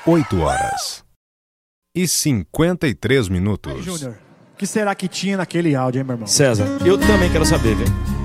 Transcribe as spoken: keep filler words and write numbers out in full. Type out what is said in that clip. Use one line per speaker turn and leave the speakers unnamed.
oito horas e cinquenta e três minutos.
Aí, Júnior, o que será que tinha naquele áudio, hein, meu irmão?
César, eu também quero saber, viu?